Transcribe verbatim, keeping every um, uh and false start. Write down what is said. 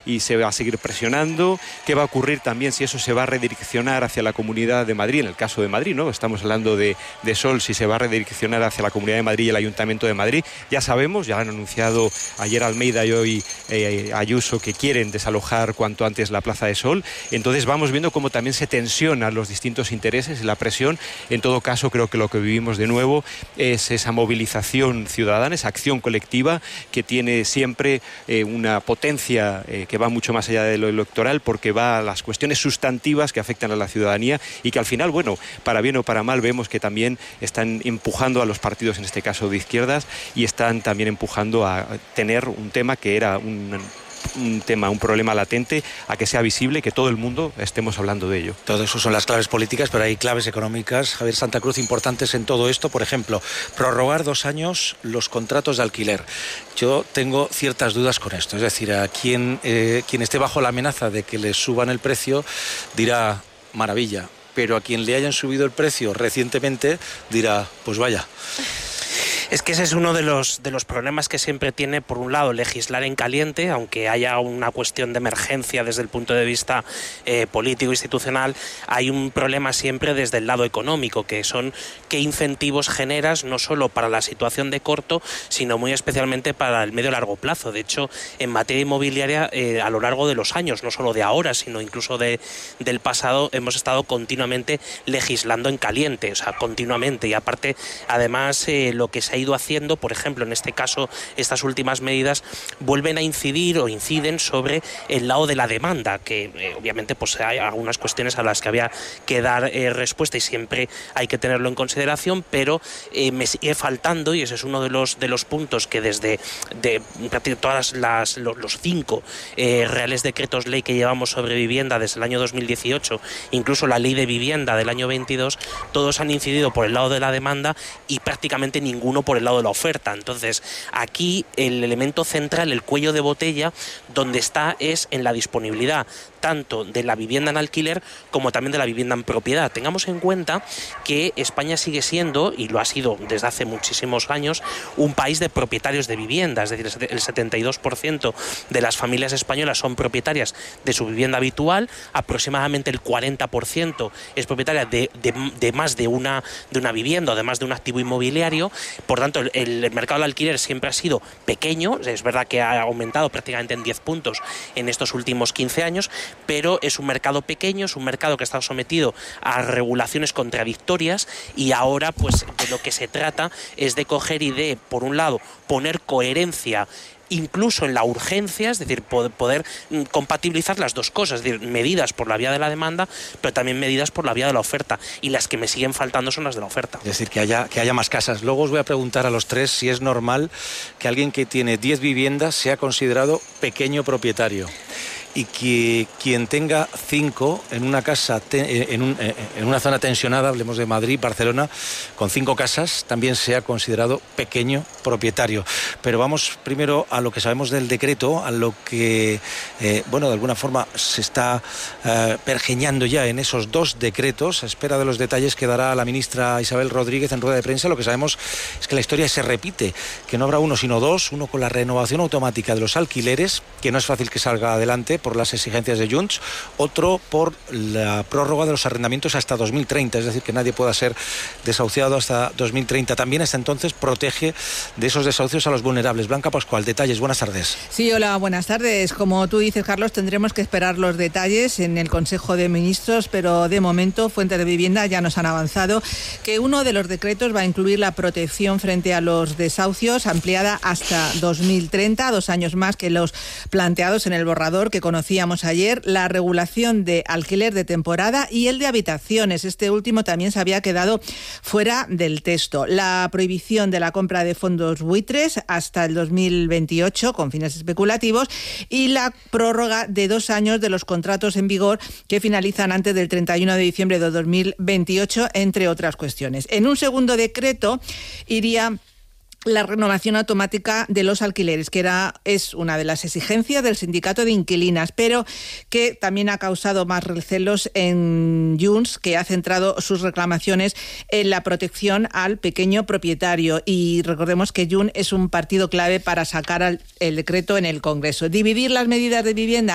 y se va a seguir presionando. ¿Qué va a ocurrir también si eso se va a redireccionar hacia la Comunidad de Madrid? En el caso de Madrid, ¿no? Estamos hablando de, de Sol, si se va a redireccionar hacia la Comunidad de Madrid y el Ayuntamiento de Madrid. Ya sabemos, ya han anunciado ayer Almeida y hoy eh, Ayuso que quieren desalojar cuanto antes la Plaza de Sol. Entonces vamos viendo cómo también se tensionan los distintos intereses y la presión. En todo caso, creo que lo que vivimos de nuevo es esa movilización ciudadana, esa acción colectiva que tiene siempre eh, una potencia eh, que va mucho más allá de lo electoral, porque va a las cuestiones sustantivas que afectan a la ciudadanía y que al final, bueno, para bien o para mal, vemos que también están empujando a los partidos, en este caso de izquierdas, y están también empujando a tener un tema que era un... un tema, un problema latente, a que sea visible, que todo el mundo estemos hablando de ello. Todo eso son las claves políticas, pero hay claves económicas, Javier Santa Cruz, importantes en todo esto. Por ejemplo, prorrogar dos años los contratos de alquiler. Yo tengo ciertas dudas con esto, es decir, a quien, eh, quien esté bajo la amenaza de que le suban el precio dirá maravilla, pero a quien le hayan subido el precio recientemente dirá pues vaya. Es que ese es uno de los, de los problemas que siempre tiene, por un lado, legislar en caliente, aunque haya una cuestión de emergencia desde el punto de vista eh, político institucional, hay un problema siempre desde el lado económico, que son qué incentivos generas no solo para la situación de corto, sino muy especialmente para el medio y largo plazo. De hecho, en materia inmobiliaria, eh, a lo largo de los años, no solo de ahora, sino incluso de, del pasado, hemos estado continuamente legislando en caliente, o sea, continuamente. Y aparte, además, eh, lo que se ha ido haciendo, por ejemplo, en este caso, estas últimas medidas vuelven a incidir o inciden sobre el lado de la demanda, que eh, obviamente pues hay algunas cuestiones a las que había que dar eh, respuesta y siempre hay que tenerlo en consideración, pero eh, me sigue faltando, y ese es uno de los de los puntos que desde de, todas las los, los cinco eh, reales decretos ley que llevamos sobre vivienda desde el año dos mil dieciocho, incluso la ley de vivienda del año veintidós, todos han incidido por el lado de la demanda y prácticamente ninguno por el lado de la oferta. Entonces, aquí el elemento central, el cuello de botella, donde está es en la disponibilidad tanto de la vivienda en alquiler como también de la vivienda en propiedad. Tengamos en cuenta que España sigue siendo, y lo ha sido desde hace muchísimos años, un país de propietarios de vivienda, es decir, el setenta y dos por ciento de las familias españolas son propietarias de su vivienda habitual, aproximadamente el cuarenta por ciento es propietaria de, de, de más de una, de una vivienda o de más de un activo inmobiliario. Por tanto, el, el mercado del alquiler siempre ha sido pequeño, es verdad que ha aumentado prácticamente en diez puntos en estos últimos quince años, pero es un mercado pequeño, es un mercado que está sometido a regulaciones contradictorias, y ahora pues de lo que se trata es de coger y de, por un lado, poner coherencia incluso en la urgencia, es decir, poder compatibilizar las dos cosas, es decir, medidas por la vía de la demanda, pero también medidas por la vía de la oferta, y las que me siguen faltando son las de la oferta. Es decir, que haya, que haya más casas. Luego os voy a preguntar a los tres si es normal que alguien que tiene diez viviendas sea considerado pequeño propietario, y que quien tenga cinco en una casa, te, en, un, en una zona tensionada, hablemos de Madrid, Barcelona, con cinco casas, también sea considerado pequeño propietario. Pero vamos primero a lo que sabemos del decreto, a lo que, eh, bueno, de alguna forma se está eh, pergeñando ya en esos dos decretos. A espera de los detalles que dará la ministra Isabel Rodríguez en rueda de prensa. Lo que sabemos es que la historia se repite, que no habrá uno sino dos, uno con la renovación automática de los alquileres, que no es fácil que salga adelante por las exigencias de Junts, otro por la prórroga de los arrendamientos hasta dos mil treinta, es decir, que nadie pueda ser desahuciado hasta dos mil treinta. También hasta entonces protege de esos desahucios a los vulnerables. Blanca Pascual, detalles, buenas tardes. Sí, hola, buenas tardes. Como tú dices, Carlos, tendremos que esperar los detalles en el Consejo de Ministros, pero de momento Fuentes de Vivienda ya nos han avanzado que uno de los decretos va a incluir la protección frente a los desahucios ampliada hasta dos mil treinta, dos años más que los planteados en el borrador que conocíamos ayer, la regulación de alquiler de temporada y el de habitaciones. Este último también se había quedado fuera del texto. La prohibición de la compra de fondos buitres hasta el dos mil veintiocho con fines especulativos, y la prórroga de dos años de los contratos en vigor que finalizan antes del treinta y uno de diciembre de dos mil veintiocho, entre otras cuestiones. En un segundo decreto iría la renovación automática de los alquileres, que era es una de las exigencias del sindicato de inquilinas, pero que también ha causado más recelos en Junts, que ha centrado sus reclamaciones en la protección al pequeño propietario. Y recordemos que Junts es un partido clave para sacar al, el decreto en el Congreso. Dividir las medidas de vivienda